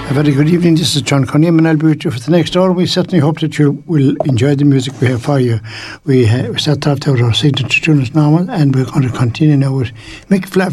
A very good evening. This is John Cunningham, and I'll be with you for the next hour. We certainly hope that you will enjoy the music we have for you. We started off with our signature tune as normal, and we're going to continue now with Mick Flav.